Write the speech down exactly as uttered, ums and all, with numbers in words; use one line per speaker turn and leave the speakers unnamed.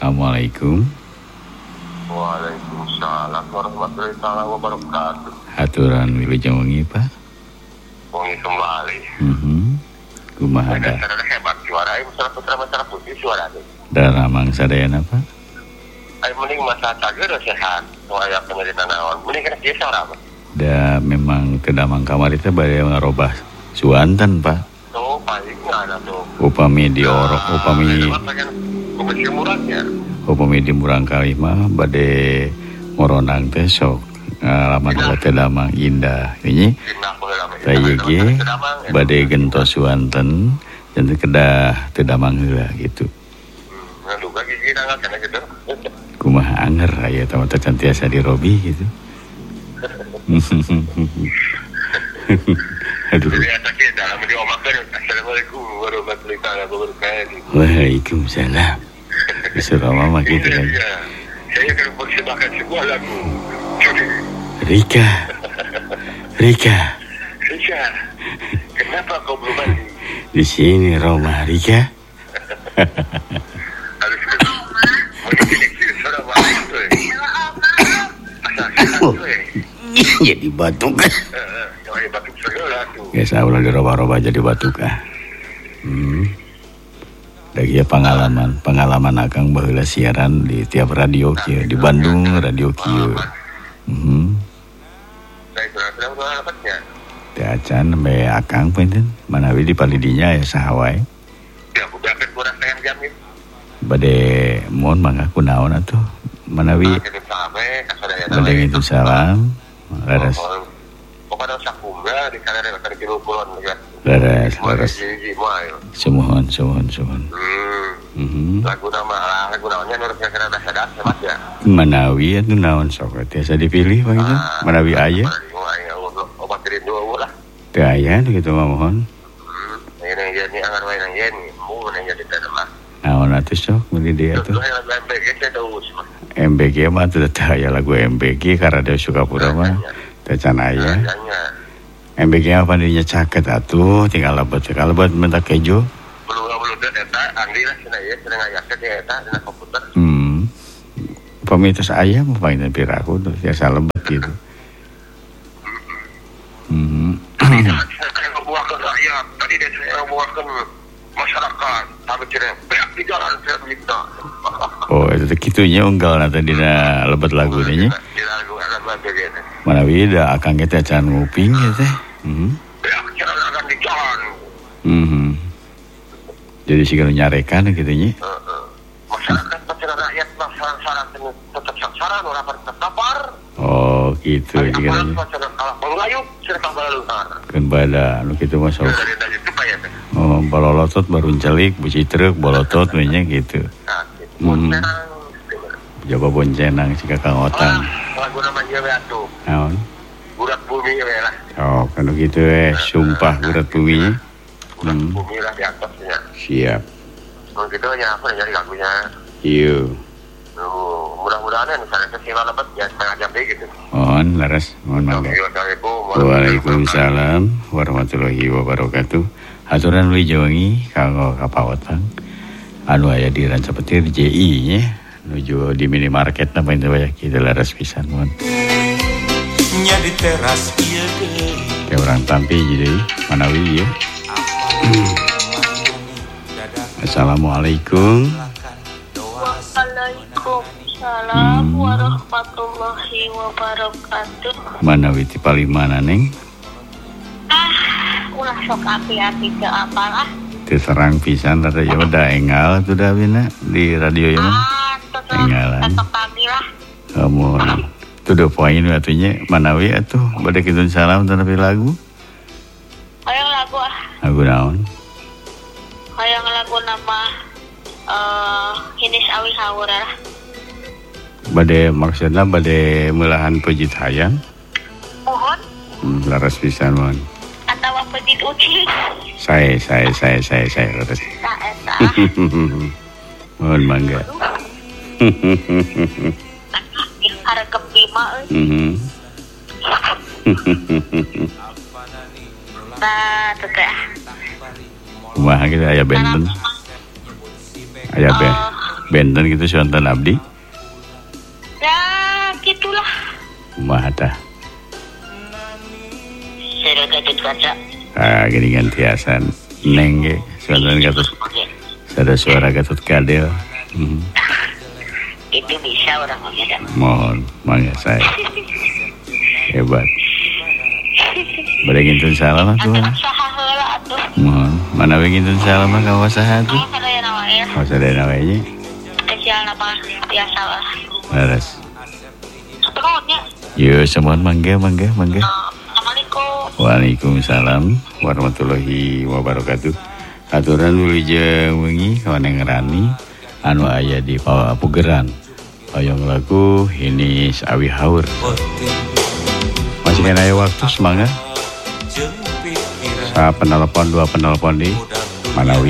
Assalamualaikum.
Waalaikumsalam warahmatullahi wabarakatuh.
Haturan wilujeng wengi Pak.
Wengi kembali.
Mhm. Kumaha da?
Ada hebat suara ieu masalah putra masalah putih suara teh.
Da ramang sadayana Pak.
Ai mending masa tager sehat. Nu aya penderita naon. Mending kana kieu sareng.
Da memang kedamang kamari teh bade ngarobah suanten Pak.
Tuh paling ada tuh.
Upami diorok, upami
upami murahnya.
Upami di murang kali mah bade moronang teh sok ngalaman heula teh damang indah. Ini teh ge bade gentos suanten dan kedah teu damang heula gitu.
Nah, duga gigi nanggal kana gitu.
Kumaha anger aya teh teh cantiasa dirobi gitu. Aduh.
Assalamualaikum warahmatullahi wabarakatuh.
Waalaikumsalam. Disuruh mama gitu kan.
Saya akan mempersembahkan sebuah lagu.
Rika. Rika.
Rika. Kenapa kau belum mandi?
Di sini Roma Rika.
Harus
jadi batuk kan? Ya saya ulah diroba-roba jadi batuk ah. Hmm. Dari pengalaman pengalaman akang baheula siaran di tiap radio kieu di Bandung radio kieu. Hmm. Teh acan be akang pinten manawi di palidinya ya saha wae.
Ya budakeun kurang setengah jam ieu.
Bade mohon mangga kunaon atuh manawi. Bade itu salam. Laras.
Pokoknya sakumba di kana kana kilo kulon ya.
Laras, laras. Sumuhun, sumuhun, sumuhun.
Hmm. Lagu nama lagu namanya nurut kira-kira dasadat hebat ya.
Manawi atuh naon sok tiasa dipilih Pak itu. Manawi aya.
Obat rindu lah.
Teu aya gitu mah mohon.
Hmm. Ini ini angar wae nang yen, mu nang jadi tanah.
Naon atuh sok meuli deui atuh.
M B G teh daus mah.
M B G mah teu teu aya lagu M B G karada Sukapura mah. Teu can aya. M B G apa dinya caket atuh tinggal lebet tinggal lebet minta keju.
Belum belum eta Andi lah cenah ieu cenah ngayakeun ya eta dina komputer.
Hmm. Pamitos aya mah paling piraku tuh biasa lebet gitu. Hmm.
Saya membuahkan rakyat tadi dia saya membuahkan masyarakat tapi cenah beak di jalan saya minta.
Oh, itu kitunya unggal nanti dina lebet lagu nya.
Dina lagu M B G teh.
Manawi da akang kita can nguping ya teh. Heeh.
Beak jalan di jalan.
Mhm. Jadi sih kalau nyarekan gitu nya.
Heeh. Masyarakat cenah rakyat saran-saran tetap saran ora tertapar.
Oh, gitu jika nya.
Kalau pengayuk cenah baluntar.
Keun bada anu kitu mah sok. Oh, balolotot baru celik bisi truk bolotot we nya gitu. Hmm. Coba boncenang si Kakang Otang.
Lagu nama dia atuh.
Naon?
Budak bumi we lah.
Oh, kan gitu eh sumpah budak bumi.
Budak bumi lah di atasnya.
Siap.
Kalau gitu nya apa nyari lagunya.
Iya.
Tuh, mudah-mudahan misalnya sesilang lebat ya setengah jam deh gitu.
Mohon laras, mohon mangga. Waalaikumsalam warahmatullahi wabarakatuh. Aturan wilujeng wengi kanggo kapaotang. Anu aya di Ranca Petir J I nya nuju di minimarket napa itu banyak kita laras pisan mohon.
Nya di teras ieu deui.
Ke urang tampi jadi manawi ieu. Assalamualaikum.
Waalaikumsalam hmm. warahmatullahi wabarakatuh.
Manawi ti paling mana neng?
Ah, ulah sok api-api ke apalah.
Terserang pisan tadi ya udah engal tuh dah bina di radio ya mah. Engalan.
Tetap pagi lah.
Kamu tuh udah poin atunya manawi atuh bade kitun salam tapi lagu.
Hayang lagu ah.
Lagu naon?
Hayang lagu nama eh Hinis Awi Hawur lah.
Bade maksudna bade melahan pejit hayang.
Mohon.
Hmm, laras pisan mohon.
Atawa pejit uci.
Saya, saya, saya, saya, saya laras.
Tak eta.
Mohon mangga.
Harekep lima euy.
Mhm.
Nah, teh teh.
Kumaha kita aya benten. Aya band. benten gitu sonten abdi.
Ya gitulah.
Kumaha tah?
Saya gadget kaca.
Ah geuningan tiasan. Neng ge sonten Gatot. Sada suara Gatot Kadel. Hmm.
Itu bisa orang ngomongnya.
Mohon mangga saya. Hebat. Bade ngintun salam atuh.
Saha heula atuh.
Mohon. Mana we ngintun salam mah ka wasaha atuh.
Oh, sadaya nawa ya.
Oh sadaya we nya.
Spesial apa? Biasa lah.
Laras.
Terusnya.
Yo samohon mangga mangga mangga.
Assalamualaikum.
Waalaikumsalam warahmatullahi wabarakatuh. Aturan wilujeng wengi kawaneng rani anu aya di Papugeran. Hoyong lagu Hinis Awi Haur. Masih kan aya waktu semangat. Sa penelpon dua penelpon di Manawi